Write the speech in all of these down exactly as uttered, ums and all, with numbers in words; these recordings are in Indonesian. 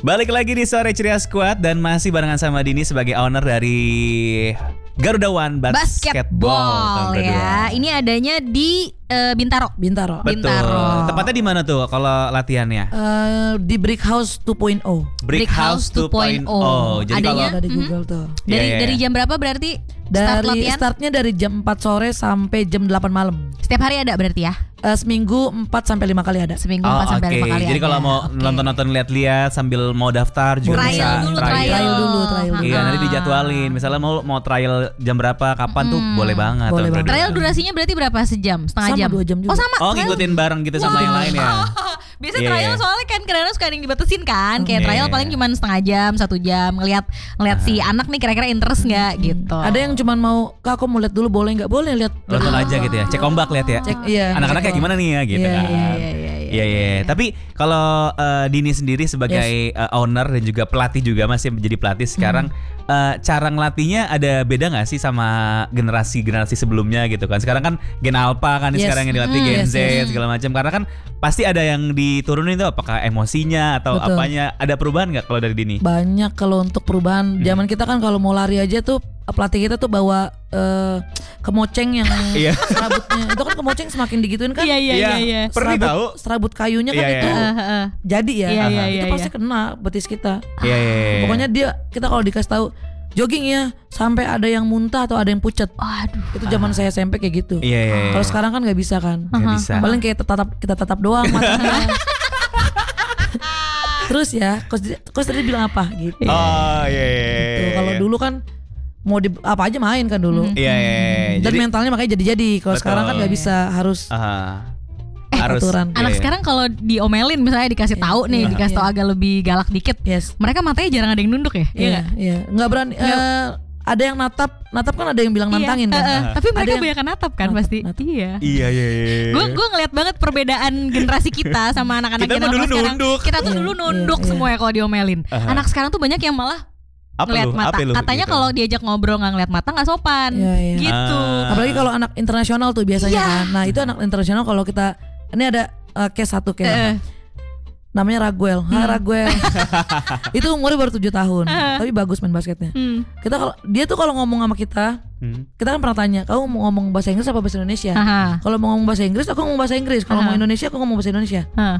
Balik lagi di Sore Ceria Squad dan masih barengan sama Dini sebagai owner dari Garuda One Basketball, Basketball ya. Ini adanya di uh, Bintaro. Bintaro. Betul. Bintaro. Tepatnya di mana tuh kalau latihannya? Uh, di Brick House dua titik nol. Brick House dua titik nol. Jadi Adanya, kalau ada di Google mm-hmm. tuh. Dari yeah, yeah. dari jam berapa berarti start Dari latihan? startnya dari jam empat sore sampai jam delapan malam. Setiap hari ada berarti ya? Uh, seminggu empat sampai lima kali ada. Seminggu Oh, empat sampai oke. lima kali Jadi ada. kalau mau Oke. nonton-nonton lihat-lihat sambil mau daftar juga Trial bisa dulu, trial. Trial dulu, trial dulu. Iya, nanti dijadwalin. Misalnya mau mau trial jam berapa, kapan tuh Hmm. boleh banget. Boleh Tuh, banget. Trial durasinya berarti berapa? Sejam? Setengah Sama jam? dua jam juga. Oh sama? Oh, Trial- ngikutin bareng gitu sama yang lain ya. Biasa Iya, trial iya. soalnya kan kadang-kadang suka ada yang dibatasin kan. Kayak Iya, trial iya. paling cuma setengah jam, satu jam. Ngeliat ngeliat si anak nih kira-kira interest nggak gitu. Ada yang cuman mau, Kak aku mau lihat dulu, boleh nggak? Boleh lihat. Nonton aja gitu ya. Cek ombak lihat ya. Cek, iya. Anak-anak kayak gimana nih ya gitu Iya, kan. iya, iya, iya, iya. Iya iya. Tapi kalau uh, Dini sendiri sebagai uh, owner dan juga pelatih juga masih menjadi pelatih sekarang, uh, cara ngelatihnya ada beda nggak sih sama generasi-generasi sebelumnya gitu kan? Sekarang kan Gen Alpha kan Yes. sekarang yang dilatih Mm, Gen yes, Z yes. segala macam. Karena kan pasti ada yang diturunin tuh, apakah emosinya atau Betul. apanya. Ada perubahan nggak kalau dari Dini? Banyak kalau untuk perubahan. Zaman kita kan kalau mau lari aja tuh pelatih kita tuh bawa uh, kemoceng yang Iya. serabutnya. Itu kan kemoceng semakin digituin kan. Iya iya iya. iya. Pernah Serabut, tahu? serabut kayunya kan Iya, iya. itu Heeh, heeh. jadi ya. Iya, iya, itu iya, pasti iya. kena betis kita. Iya iya. iya. Pokoknya dia kita kalau dikasih tahu jogging ya sampai ada yang muntah atau ada yang pucat. Waduh. Itu zaman saya S M P kayak gitu. Iya iya. iya. Kalau sekarang kan nggak bisa kan. Nggak bisa. Paling kayak tetap kita tetap doang matanya. Terus ya, coach, coach tadi bilang apa gitu. Oh iya iya. iya, Gitu. iya. Kalau dulu kan mau di apa aja main kan dulu. Iya iya. iya. Dan Jadi mentalnya makanya jadi-jadi. Kalau Betul. sekarang kan nggak bisa, harus aha. Eh, harus aturan. iya, Anak iya. sekarang kalau diomelin misalnya dikasih Iya, tahu nih, iya, dikasih iya. tahu agak lebih galak dikit, yes. mereka matanya jarang ada yang nunduk ya? Iya Iya, nggak? iya. Nggak berani. eh, ada yang natap, natap kan ada yang bilang nantangin Iya, kan. eh, eh. Tapi Ada mereka yang- banyak natap kan natap, pasti. natap. Iya. Iya iya iya. Gue gue ngeliat banget perbedaan generasi kita sama anak-anak Kita mah generasi dulu sekarang. nunduk. Kita tuh Iya, dulu iya, nunduk iya. semua ya kalau diomelin. Aha. Anak sekarang tuh banyak yang malah Apa ngeliat lu? mata. Apa lu? Katanya Gitu. kalau diajak ngobrol nggak ngeliat mata nggak sopan. Iya, iya. Gitu. Ah. Apalagi kalau anak internasional tuh biasanya Iya. kan. Nah itu anak internasional kalau kita, ini ada uh, case satu case. Eh. Namanya Raguel. Hai Raguel. Itu umurnya baru tujuh tahun, Eh. tapi bagus main basketnya. Hmm. Kita kalau dia tuh kalau ngomong sama kita, Hmm. kita kan pernah tanya, kamu mau ngomong bahasa Inggris apa bahasa Indonesia? Aha. Kalau mau ngomong bahasa Inggris, aku ngomong bahasa Inggris. Kalau Aha. mau Indonesia, aku ngomong bahasa Indonesia. Hah.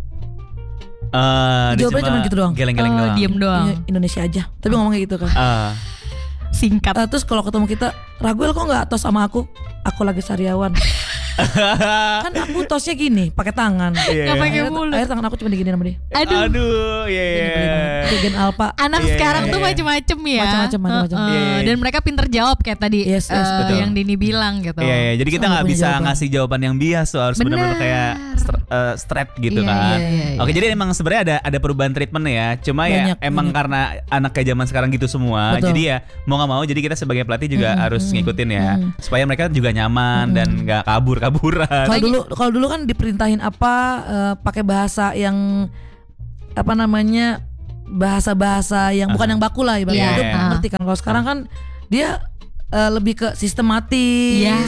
Eh, dia Jawabannya cuma gitu doang. Geleng-geleng Oh, doang. diem doang. Iya, Indonesia aja. Tapi ngomong kayak gitu kan. Ah. Singkat. Uh, terus kalau ketemu kita, Raguel kok nggak tos sama aku? Aku lagi sariawan. Kan aku tosnya gini, pakai tangan. Iya, Nggak iya. pakai Akhirnya, mulut. akhirnya tangan aku cuma digini sama dia. Aduh. Aduh, iya iya. Itu Gen Alpha. Anak Iya, sekarang iya, tuh iya. macem-macem ya. Macem-macem, macem-macem. Heeh. Iya, iya. Dan mereka pinter jawab kayak tadi Yes, yes, eh, betul. yang Dini bilang gitu. Iya, iya. Jadi kita Sama nggak punya bisa jawaban. ngasih jawaban yang bias tuh, harus Bener. benar-benar kayak stra- eh, straight gitu Iya, kan. iya, iya, Oke, iya. jadi emang sebenarnya ada ada perubahan treatment ya. Cuma ya Banyak, emang banyak. karena anak kayak zaman sekarang gitu semua. Betul. Jadi ya mau nggak mau, jadi kita sebagai pelatih juga Mm-mm, harus mm-mm, ngikutin ya, mm-mm. supaya mereka juga nyaman dan nggak kabur-kaburan. Kalau dulu kalau dulu kan diperintahin apa eh, pakai bahasa yang apa namanya bahasa-bahasa yang bukan yang baku lah ibaratnya Iya, itu iya. ngerti kan. Kalau sekarang kan dia eh, lebih ke sistematis, Iya.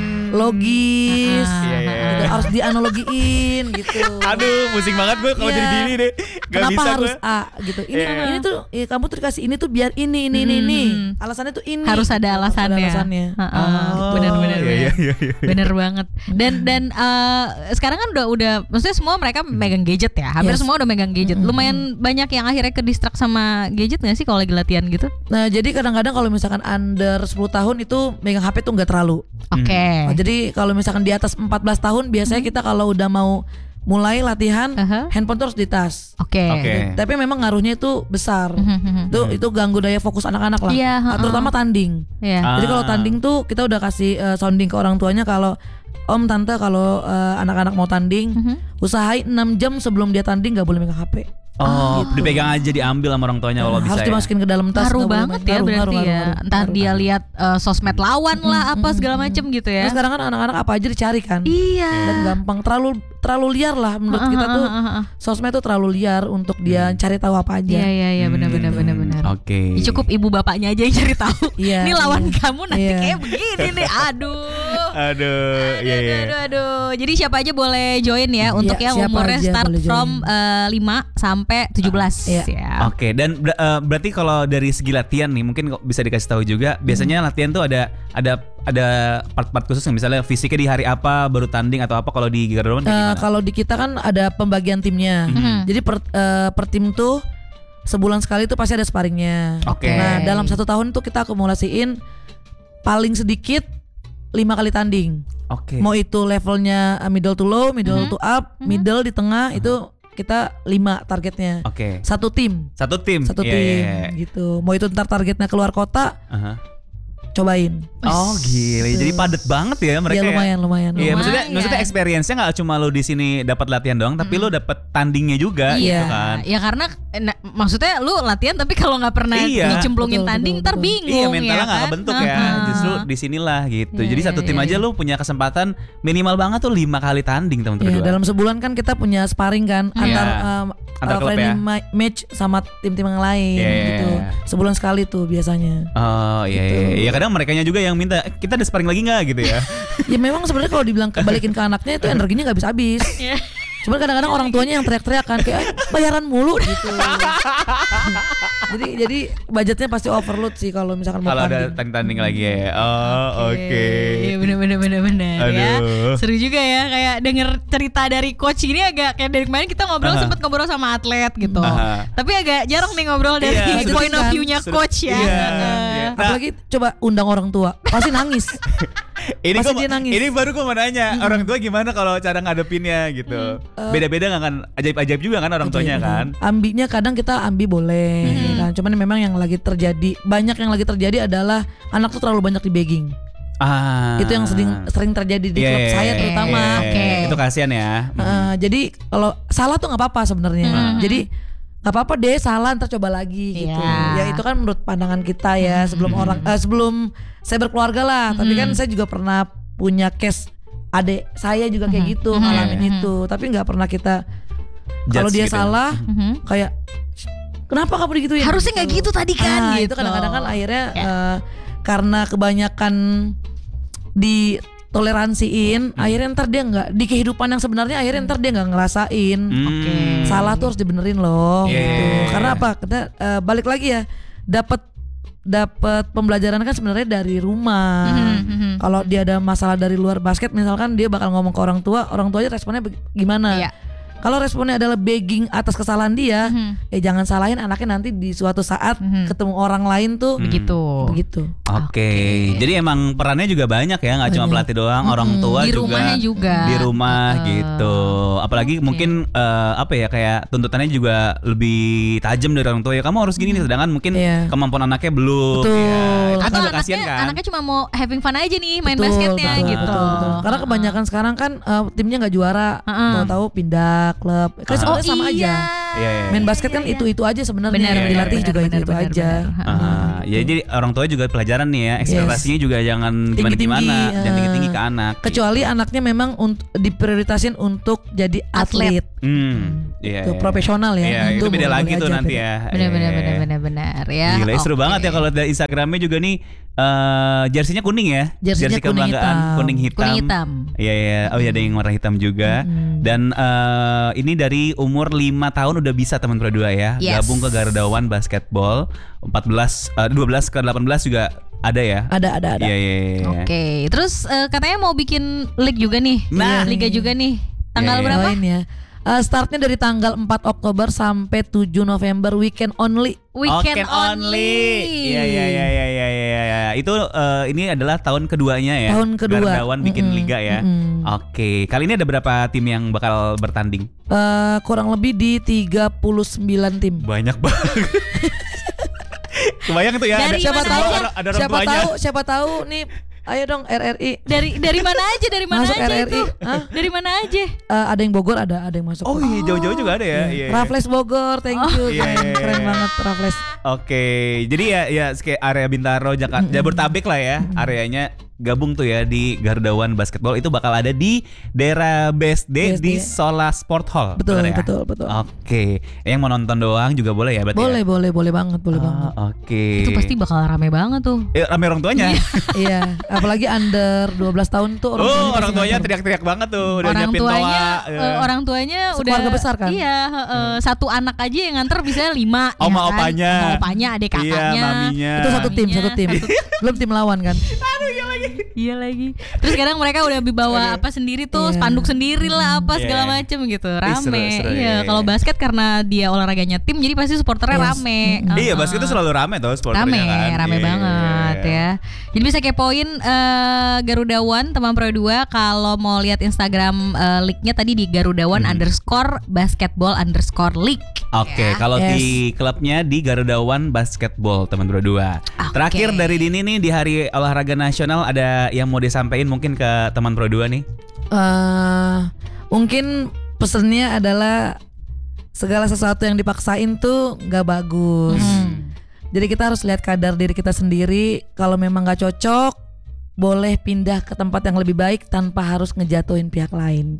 logis, Ah, Iya, iya, gitu, iya. harus dianalogiin gitu. Aduh, pusing banget gue kalau Iya. jadi Dini deh. Gak Kenapa bisa harus gue. A gitu? Ini Iya. ini tuh ya, kamu tuh dikasih ini tuh biar ini ini ini ini. Hmm. Alasannya tuh ini. Harus ada Harus alasannya. alasannya. Heeh. Oh, Benar-benar. iya, iya, iya, iya. Bener banget. Dan dan eh, sekarang kan udah udah maksudnya semua mereka megang gadget ya. Hampir Yes. semua udah megang gadget. Lumayan banyak yang akhirnya ke distract sama gadget gak sih kalau lagi latihan gitu? Nah, jadi kadang-kadang kalau misalkan under sepuluh tahun itu megang H P tuh nggak terlalu. Oke. Nah, jadi kalau misalkan di atas empat belas tahun biasanya kita kalau udah mau mulai latihan, Aha. handphone tuh harus di tas. Oke. Oke. Tapi memang ngaruhnya itu besar. Itu itu ganggu daya fokus anak-anak lah. Iya, Nah, ha-ha. terutama tanding. Iya. Ah. Jadi kalau tanding tuh kita udah kasih eh, sounding ke orang tuanya kalau Om tante kalau eh, anak-anak mau tanding, Mhm. usahain enam jam sebelum dia tanding nggak boleh megang H P. Oh, gitu. dipegang aja, diambil sama orang tuanya kalau bisa. Harus ya. dimasukin ke dalam tas. Ngaruh nggak boleh banget main. ya Ngaruh, berarti ngaruh, ya. ngaruh, Entah ngaruh. dia lihat eh, sosmed lawan lah apa segala macem gitu ya. Nah, sekarang kan anak-anak apa aja dicari kan. Iya. Dan gampang, terlalu terlalu liar lah menurut kita tuh. Sosmed tuh terlalu liar untuk dia cari tahu apa aja. Iya iya iya benar-benar Hmm. benar-benar. Oke. Ya, cukup ibu bapaknya aja yang cari tahu. Iya, Ini lawan iya. kamu nanti Iya. kayak begini nih. Aduh. Aduh, iya Aduh, iya. aduh, aduh. Jadi siapa aja boleh join ya untuk Iya, yang siapa umurnya aja start boleh join. from uh, lima sampai tujuh belas Iya. ya. Oke, dan ber- eh, berarti kalau dari segi latihan nih, mungkin kok bisa dikasih tahu juga. Biasanya latihan tuh ada ada ada part-part khusus yang misalnya fisiknya di hari apa, baru tanding atau apa. Kalau di Garda One kayak Eh, gimana? kalau di kita kan ada pembagian timnya. Mhm. Jadi per, eh, per tim tuh sebulan sekali tuh pasti ada sparringnya. Oke. Nah dalam satu tahun tuh kita akumulasiin paling sedikit lima kali tanding. Oke. Mau itu levelnya uh, middle to low, middle Mhm. to up, Mhm. middle di tengah itu kita lima targetnya. Oke. Satu tim, Satu tim. satu Iya, tim iya, iya. gitu. Mau itu ntar targetnya keluar kota, Aha. cobain. Oh gila, jadi padat banget ya mereka. Ya lumayan, lumayan. Iya, lumayan. maksudnya Lumayan. maksudnya experience-nya nggak cuma lo di sini dapat latihan doang, tapi lo dapat tandingnya juga gitu Iya. kan. Ya karena eh, nah, maksudnya lu latihan tapi kalau nggak pernah Iya. dicemplungin Betul, tanding betul, ntar betul. bingung Iya, mentalnya ya nggak kan? kebentuk ya. Heeh. Justru di sinilah gitu. Iya, Jadi iya, satu tim iya, aja iya. lo punya kesempatan minimal banget tuh lima kali tanding teman-teman Iya, berdua. dalam sebulan kan kita punya sparring kan Hmm. antar Iya. um, Antar uh, klub friendly ya? ma- match sama tim-tim yang lain Iya, iya, gitu. iya. Sebulan sekali tuh biasanya. Oh iya, Gitu. iya, iya. Ya kadang merekanya juga yang minta, "Eh, kita ada sparring lagi nggak gitu ya. Ya memang sebenarnya kalau dibilang kebalikin ke anaknya itu energinya nggak habis-habis. Iya. Cuman kadang-kadang orang tuanya yang teriak-teriak kan kayak "Eh, bayaran mulu gitu. jadi jadi budgetnya pasti overload sih kalau misalkan mau Kalau ada tanding. tanding-tanding lagi ya. Oh oke. Iya bener bener bener bener ya. Aduh. Seru juga ya kayak denger cerita dari coach ini agak kayak dari kemarin kita ngobrol Aha. sempet ngobrol sama atlet gitu. Aha. Tapi agak jarang nih ngobrol dari Iya, seru point of kan? view-nya Seru. coach ya. Iya, Heeh. iya. Nah, Apalagi coba undang orang tua, pasti nangis. ini Pasti gua, dia nangis. ini baru gue mau nanya orang tua gimana kalau cara ngadepinnya gitu. Eh, Beda-beda nggak kan? Ajaib-ajaib juga kan orang tuanya kan? Ambinya kadang kita ambi boleh Mhm. kan. Cuman memang yang lagi terjadi, banyak yang lagi terjadi adalah anak tuh terlalu banyak di begging. Ah. Itu yang sering sering terjadi di Iya, klub iya, saya iya, terutama. iya, iya. Oke. Itu kasihan ya. Eh, jadi kalau salah tuh nggak apa-apa sebenarnya. Mhm. Jadi nggak apa-apa deh salah ntar coba lagi gitu. Iya. Ya itu kan menurut pandangan kita ya sebelum orang eh, sebelum saya berkeluarga lah. Tapi kan saya juga pernah punya case adik saya juga kayak Mhm. gitu Mhm. ngalamin Mhm. itu. Tapi nggak pernah kita kalau Judge dia gitu ya. salah Mhm. kayak kenapa kamu digituin? Harusnya nggak gitu tadi kan, Ah, gitu. itu kadang-kadang kan akhirnya Ya. eh, karena kebanyakan ditoleransiin, akhirnya ntar dia nggak di kehidupan yang sebenarnya akhirnya ntar dia nggak ngerasain. Hmm. Oke. Salah tuh harus dibenerin loh. Iya, gitu. iya, iya. Karena apa? Kita eh, balik lagi ya, dapat dapat pembelajaran kan sebenarnya dari rumah. Mhm, mhm. Kalau dia ada masalah dari luar basket, misalkan dia bakal ngomong ke orang tua, orang tuanya responnya beg- gimana? Iya. Kalau responnya adalah begging atas kesalahan dia, Mhm. eh jangan salahin anaknya nanti di suatu saat Mhm. ketemu orang lain tuh Begitu. begitu. Oke. Jadi emang perannya juga banyak ya, nggak cuma Banyak. pelatih doang, orang Mm-mm. tua Di juga. rumahnya juga. Di rumah Heeh. gitu. Apalagi Oke. mungkin eh, apa ya kayak tuntutannya juga lebih tajam dari orang tua ya. Kamu harus gini nih, sedangkan mungkin Iya. kemampuan anaknya belum. Betul. Ya. Itu Atau juga anaknya, kasihan kan. anaknya cuma mau having fun aja nih main Betul, basketnya betul, gitu. betul, betul. Karena kebanyakan sekarang kan eh, timnya nggak juara, Heeh. tahu-tahu pindah klub. Kan Ah. sebenarnya sama aja. Iya, iya. Main basket kan itu-itu aja sebenarnya. Benar, yang benar, dilatih benar, juga benar, itu-itu benar, aja. benar. Ah, ya jadi orang tua juga pelajaran nih ya, ekspektasinya juga jangan gimana-gimana, Tinggi-tinggi, jangan eh. tinggi-tinggi ke anak. Kecuali anaknya memang untuk diprioritasin untuk jadi Atlet. atlet, Hmm, iya. Tuh, iya. profesional ya. Iya, itu beda boleh lagi tuh aja, nanti beda. ya. Benar benar Iya. benar benar benar ya. Gila, seru Oke. banget ya kalau dari Instagramnya juga nih eh jersinya kuning ya. Jersinya Jersey kuning kebanggaan hitam. kuning hitam. Kuning hitam. Iya iya. Oh iya ada yang warna hitam juga. Mm-mm. Dan eh, ini dari umur lima tahun udah bisa teman berdua ya. Yes. Gabung ke Garda One Basketball. empat belas eh, dua belas ke delapan belas juga ada ya. Ada ada ada. Iya iya iya. Oke, terus eh, katanya mau bikin league juga nih. Nah. Liga juga nih. Tanggal Iya, iya. berapa? Doain ya. Eh, startnya dari tanggal empat Oktober sampai tujuh November, weekend only. Weekend Weekend only. Iya iya iya iya iya iya. iya. Itu eh, ini adalah tahun keduanya ya. Tahun kedua. Garda One bikin Mm-mm, liga ya. mm-mm. Oke, kali ini ada berapa tim yang bakal bertanding? Eh, kurang lebih di tiga puluh sembilan tim. Banyak banget. Kebayang tuh ya. Dari ada, Siapa mana tahu aja? ada, ada orang siapa tuanya. tahu siapa tahu nih, ayo dong R R I. Dari dari mana aja? Dari mana Masuk aja R R I. itu? Hah? Dari mana aja? Eh, ada yang Bogor, ada ada yang masuk. Oh iya, jauh-jauh juga ada ya. Iya. iya. Raffles Bogor, thank you. Iya, keren, iya, keren iya. banget Raffles. Oke, jadi ya ya kayak area Bintaro, Jakarta, Jabodetabek lah ya, areanya gabung tuh ya di Garuda One Basketball itu bakal ada di daerah B S D, B S D. di Sola Sport Hall. Betul, bener ya? betul, betul. Oke, yang mau nonton doang juga boleh ya berarti Boleh, ya? boleh, boleh banget, boleh Oh, banget. Oke. Itu pasti bakal rame banget tuh. Eh, rame orang tuanya. Iya, apalagi under dua belas tahun tuh orang Oh, tuanya orang pasti tuanya nganter. teriak-teriak banget tuh, udah Orang nyiapin tuanya, toa. eh, ya. orang tuanya udah Sekeluarga besar kan? Iya, eh, satu anak aja yang nganter bisa lima. Oma ya kan? opanya. Oma opanya, adik Iya, kakaknya. maminya. Itu satu tim, satu tim. Satu- Belum tim lawan kan? Iya lagi. Terus sekarang mereka udah bawa apa sendiri tuh, Iya. spanduk sendiri lah apa Iya. segala macem gitu. Ih, Rame. seru-seru, Iya, iya. kalau basket karena dia olahraganya tim jadi pasti supporternya Yes. rame. Mm-mm. Iya, Uh-uh. basket itu selalu rame tuh sporternya Rame, kan. rame Iya. banget ya. Jadi bisa kepoin eh, Garuda One teman Pro dua kalau mau lihat Instagram eh, league-nya tadi di Garuda One Hmm. underscore basketball underscore league. Oke, Ya. kalau Yes. di klubnya di Garuda One Basketball teman Bro dua. Oke. Terakhir dari Dini nih di Hari Olahraga Nasional ada yang mau disampaikan mungkin ke teman Pro dua nih? eh mungkin pesennya adalah segala sesuatu yang dipaksain tuh nggak bagus. Hmm. Jadi kita harus lihat kadar diri kita sendiri. Kalau memang nggak cocok, boleh pindah ke tempat yang lebih baik tanpa harus ngejatuhin pihak lain.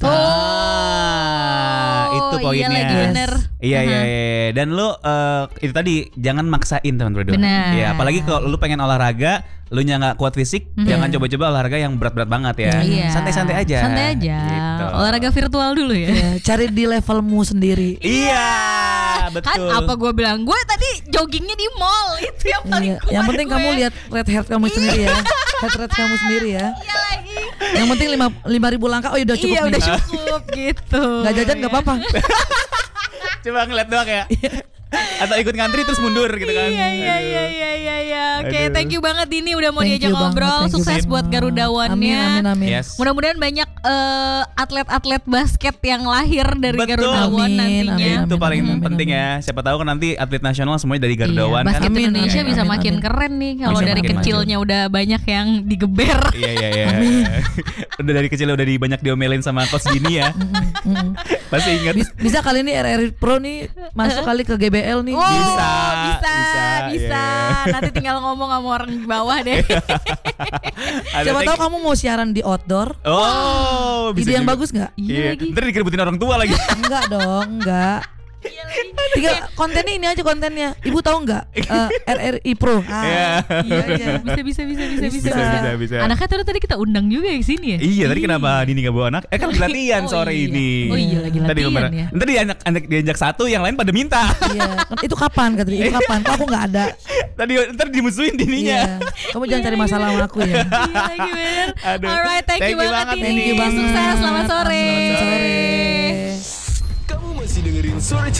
Ah, itu iya poinnya. lagi bener. Iya, iya, Uh-huh. iya. Dan lu eh, itu tadi jangan maksain teman Bro dua. Benar. Iya, apalagi kalau lu pengen olahraga, lu nya nggak kuat fisik, Mhm. jangan coba-coba olahraga yang berat-berat banget ya. Iya. Santai-santai aja. Santai aja. Gitu. Olahraga virtual dulu ya. Ya, cari di levelmu sendiri. Iya, Kan betul. apa gue bilang, gue tadi joggingnya di mall itu yang paling Iya. kuat Yang penting gue. kamu lihat red hair kamu sendiri ya. Red hair kamu sendiri ya. Iya lagi. Yang penting lima lima ribu langkah. Oh ya udah cukup Iya nih. udah cukup gitu. Nggak jajan nggak apa-apa. Coba ngeliat doang ya. Atau ikut ngantri terus mundur gitu kan. Iya iya Aduh. iya iya iya iya. Oke, Aduh. thank you banget Dini udah mau Thank diajak you banget, ngobrol. thank you Sukses banget. buat Garuda One-nya. Amin amin amin. Yes. Mudah-mudahan banyak eh, atlet-atlet basket yang lahir dari Betul. Garuda One Amin, nantinya. amin, Itu paling amin, penting amin. ya. Siapa tahu kan nanti atlet nasional semuanya dari Garuda Iya, One basket kan. Amin, Indonesia amin, bisa amin, makin amin. keren nih kalau Bisa dari makin kecilnya udah banyak yang digeber. Iya iya iya. Udah dari kecil udah di banyak diomelin sama coach Dini ya. Mm-mm. Pasti ingat. Bis- Bisa kali ini R R Pro nih masuk kali ke G B L nih. Oh, Bisa, bisa, bisa, bisa. iya. Nanti tinggal ngomong sama orang di bawah deh. Ada Siapa thank- tahu kamu mau siaran di outdoor. Oh, bisa Ide yang juga. bagus nggak? Iya Iya. lagi. Ntar dikeributin orang tua lagi. Enggak dong, enggak. Iya lagi. Tinggal kontennya ini aja kontennya. Ibu tahu nggak? Eh, R R I Pro. Ah, Iya. iya iya. Bisa bisa bisa bisa bisa. Bisa, bisa, bisa. Anaknya ternyata tadi kita undang juga ya ke sini ya. Iya, tadi kenapa Dini gak bawa anak? Eh kan latihan Oh, sore iya. ini. Oh iya, lagi Tadi latihan kemarin. ya. Ntar diajak, anak diajak satu, yang lain pada minta. Iya. Itu kapan Katri? Itu kapan? Kok aku nggak ada? Tadi ntar dimusuhin Dininya. Iya. Kamu jangan cari masalah sama aku ya. Iya lagi bener. Aduh. Alright, thank, Thank you you banget banget, Dini. Thank you banget. Sukses, selamat sore. Selamat sore. Kamu masih dengerin Sore